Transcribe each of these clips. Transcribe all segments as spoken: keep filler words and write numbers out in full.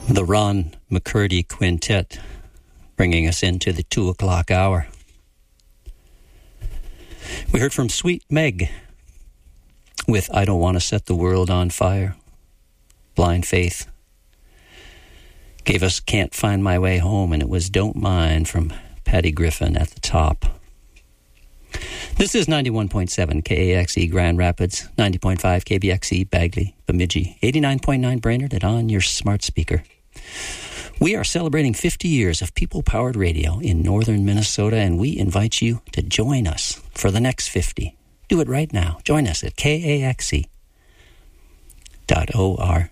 The Ron McCurdy Quintet, bringing us into the two o'clock hour. We heard from Sweet Meg with I Don't Want to Set the World on Fire. Blind Faith gave us Can't Find My Way Home, and it was Don't Mind from Patty Griffin at the top. This is ninety-one point seven K A X E Grand Rapids, ninety point five K B X E Bagley, Bemidji, eighty-nine point nine Brainerd, and on your smart speaker. We are celebrating fifty years of people-powered radio in northern Minnesota, and we invite you to join us for the next fifty. Do it right now. Join us at K A X E dot org.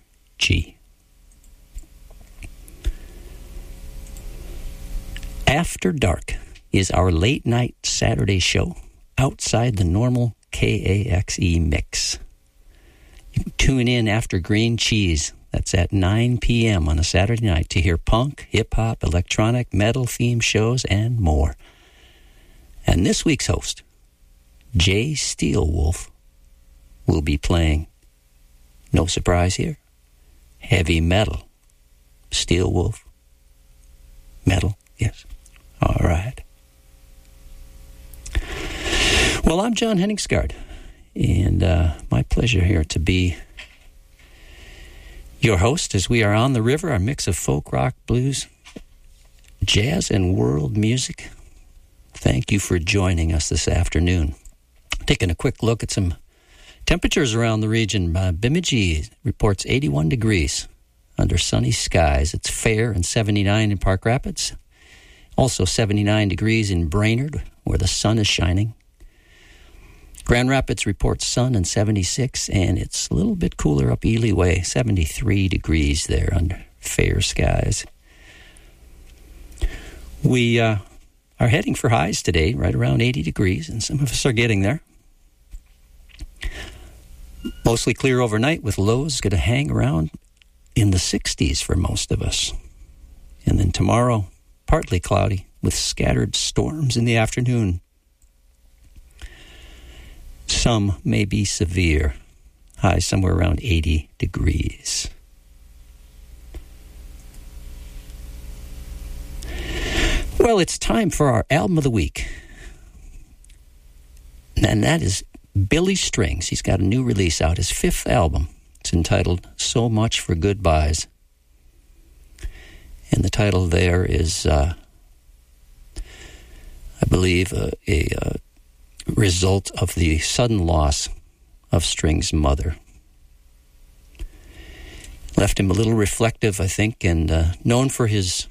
After Dark is our late-night Saturday show outside the normal K A X E mix. You can tune in after Green Cheese. That's at nine p.m. on a Saturday night to hear punk, hip-hop, electronic, metal-themed shows, and more. And this week's host, Jay Steelwolf, will be playing, no surprise here, heavy metal. Steelwolf, metal, yes. All right. Well, I'm John Henningsgaard, and uh, my pleasure here to be your host as we are on the river, our mix of folk, rock, blues, jazz, and world music. Thank you for joining us this afternoon. Taking a quick look at some temperatures around the region. Uh, Bemidji reports eighty-one degrees under sunny skies. It's fair and seventy-nine in Park Rapids. Also seventy-nine degrees in Brainerd, where the sun is shining. Grand Rapids reports sun and seventy-six, and it's a little bit cooler up Ely Way, seventy-three degrees there under fair skies. We uh, are heading for highs today, right around eighty degrees, and some of us are getting there. Mostly clear overnight with lows going to hang around in the sixties for most of us. And then tomorrow, partly cloudy with scattered storms in the afternoon. Some may be severe. High somewhere around eighty degrees. Well, it's time for our album of the week. And that is Billy Strings. He's got a new release out, his fifth album. It's entitled So Much for Goodbyes. And the title there is, uh, I believe, uh, a... Uh, result of the sudden loss of Strings' mother. Left him a little reflective, I think, and uh, known for his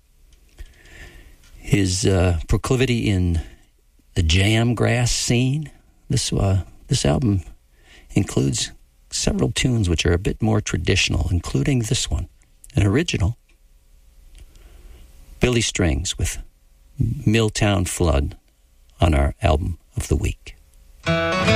his uh, proclivity in the jam grass scene. This uh, this album includes several tunes which are a bit more traditional, including this one, an original. Billy Strings with Milltown Flood on our album of the week.